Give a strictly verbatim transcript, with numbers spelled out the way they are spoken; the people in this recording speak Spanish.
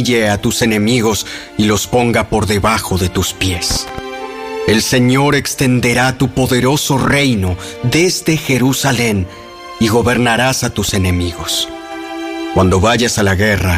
humille a tus enemigos y los ponga por debajo de tus pies. El Señor extenderá tu poderoso reino desde Jerusalén y gobernarás a tus enemigos. Cuando vayas a la guerra,